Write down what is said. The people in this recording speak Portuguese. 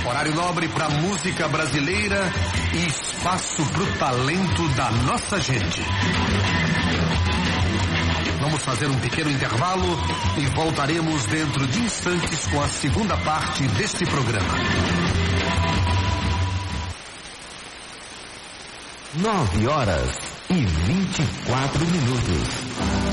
Horário nobre para música brasileira e espaço para o talento da nossa gente. Vamos fazer um pequeno intervalo e voltaremos dentro de instantes com a segunda parte deste programa. 9h24.